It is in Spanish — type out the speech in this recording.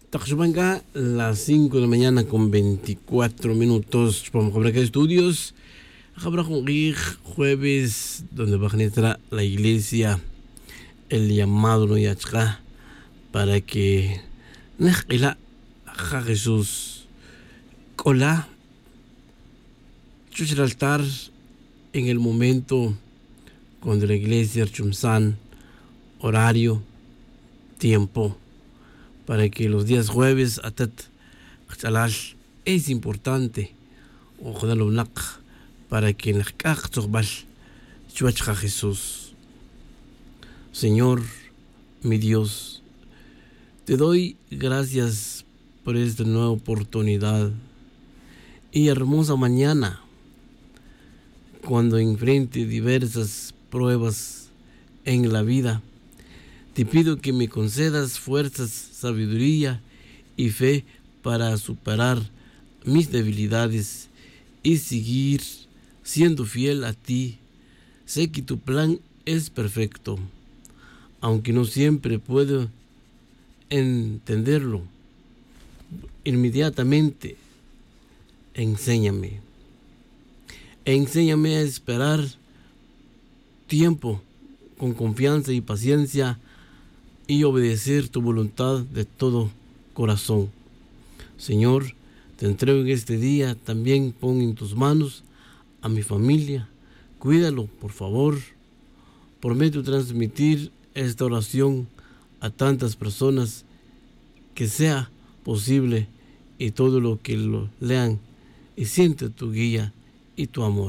Taxubanga, las 5 de la mañana con 24 minutos. Vamos a ver estudios. Habrá jueves donde va a entrar la iglesia el llamado no yachka para que nehila a Jesús cola el altar en el momento cuando la iglesia chumsan horario tiempo para que los días jueves atat es importante para que en Jesús. Señor, mi Dios, te doy gracias por esta nueva oportunidad y hermosa mañana cuando enfrente diversas pruebas en la vida. Te pido que me concedas fuerzas, sabiduría y fe para superar mis debilidades y seguir siendo fiel a ti. Sé que tu plan es perfecto, aunque no siempre puedo entenderlo inmediatamente. Enséñame a esperar tiempo con confianza y paciencia y obedecer tu voluntad de todo corazón. Señor, te entrego en este día, también pon en tus manos a mi familia. Cuídalo, por favor. Prometo transmitir esta oración a tantas personas que sea posible y todo lo que lo lean y siente tu guía y tu amor.